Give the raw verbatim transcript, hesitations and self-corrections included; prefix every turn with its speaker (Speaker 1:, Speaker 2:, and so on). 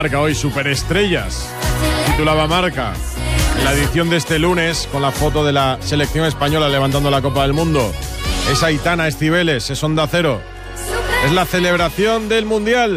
Speaker 1: Marca hoy superestrellas, titulaba Marca, en la edición de este lunes, con la foto de la selección española levantando la Copa del Mundo. Es Aitana Escibeles, es Onda Cero, es la celebración del Mundial.